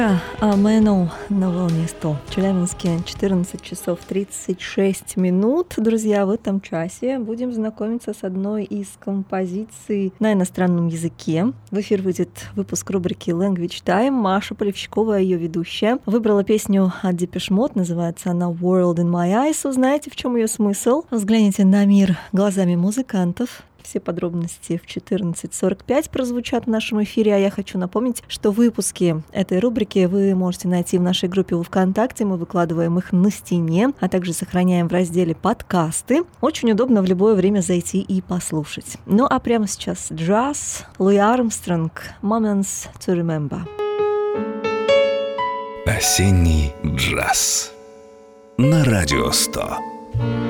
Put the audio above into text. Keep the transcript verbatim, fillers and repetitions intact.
Мэну на волне сто. В Челябинске четырнадцать часов тридцать шесть минут. Друзья, в этом часе будем знакомиться с одной из композиций на иностранном языке. В эфир выйдет выпуск рубрики Language Time. Маша Полевщикова, ее ведущая, выбрала песню от Depeche Mode. Называется она World in My Eyes. Узнаете, в чем ее смысл. Взгляните на мир глазами музыкантов. Все подробности в четырнадцать сорок пять прозвучат в нашем эфире, а я хочу напомнить, что выпуски этой рубрики вы можете найти в нашей группе во ВКонтакте, мы выкладываем их на стене, а также сохраняем в разделе «Подкасты». Очень удобно в любое время зайти и послушать. Ну а прямо сейчас джаз, Луи Армстронг, «Moments to Remember». Осенний джаз на Радио сто.